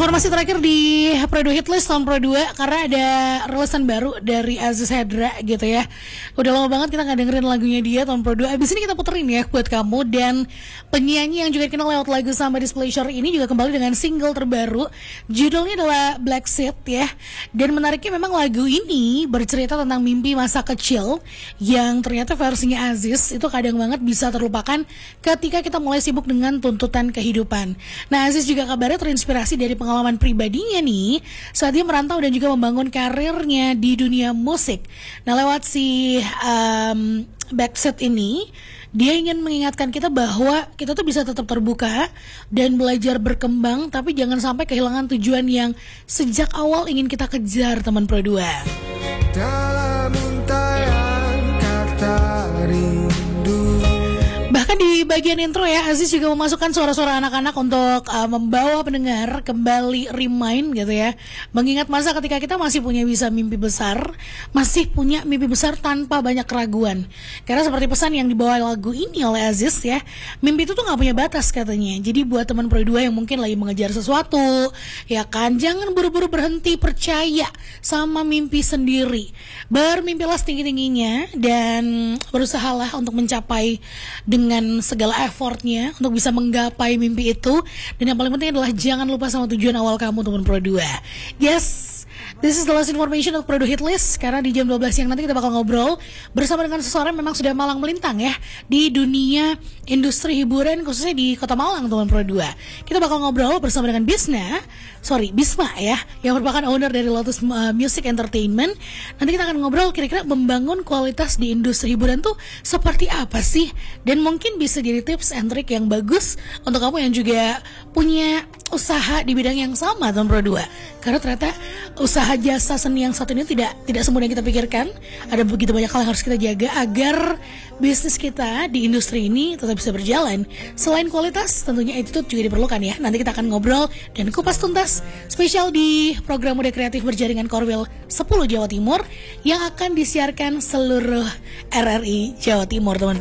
Informasi terakhir di Pro 2 Hitlist tahun Pro 2 karena ada rilisan baru dari Aziz Hendra gitu ya. Udah lama banget kita nggak dengerin lagunya dia tahun Pro 2. Abis ini kita puterin ya buat kamu. Dan penyanyi yang juga dikenal lewat lagu sama Displeasure ini juga kembali dengan single terbaru. Judulnya adalah Black Seed ya. Dan menariknya memang lagu ini bercerita tentang mimpi masa kecil yang ternyata versinya Aziz itu kadang banget bisa terlupakan ketika kita mulai sibuk dengan tuntutan kehidupan. Nah, Aziz juga kabarnya terinspirasi dari pengalaman pribadinya nih saat dia merantau dan juga membangun karirnya di dunia musik. Nah, lewat si Backseat ini dia ingin mengingatkan kita bahwa kita tuh bisa tetap terbuka dan belajar berkembang, tapi jangan sampai kehilangan tujuan yang sejak awal ingin kita kejar, teman Pro 2. Dalam untayan kata rindu. Bahkan di bagian intro ya, Aziz juga memasukkan suara-suara anak-anak untuk membawa pendengar kembali remind gitu ya, mengingat masa ketika kita masih punya mimpi besar, masih punya mimpi besar tanpa banyak keraguan. Karena seperti pesan yang dibawa lagu ini oleh Aziz ya, mimpi itu tuh gak punya batas katanya. Jadi buat teman Pro 2 yang mungkin lagi mengejar sesuatu, ya kan, jangan buru-buru berhenti, percaya sama mimpi sendiri. Bermimpilah setinggi-tingginya dan berusahalah untuk mencapai dengan segala effortnya untuk bisa menggapai mimpi itu. Dan yang paling penting adalah jangan lupa sama tujuan awal kamu, teman Pro 2. Yes, this is the last information of Pro 2 Hitlist. Karena di jam 12 siang nanti kita bakal ngobrol bersama dengan seseorang yang memang sudah malang melintang ya di dunia industri hiburan, khususnya di Kota Malang, teman Pro 2. Kita bakal ngobrol bersama dengan Bisma ya, yang merupakan owner dari Lotus Music Entertainment. Nanti kita akan ngobrol kira-kira membangun kualitas di industri hiburan tuh seperti apa sih, dan mungkin bisa jadi tips and trick yang bagus untuk kamu yang juga punya usaha di bidang yang sama, teman Pro 2. Karena ternyata usaha jasa seni yang satu ini tidak semudah yang kita pikirkan. Ada begitu banyak hal yang harus kita jaga agar bisnis kita di industri ini tetap bisa berjalan. Selain kualitas, tentunya attitude juga diperlukan ya. Nanti kita akan ngobrol dan kupas tuntas spesial di program Muda Kreatif Berjaringan Korwil 10 Jawa Timur yang akan disiarkan seluruh RRI Jawa Timur, teman.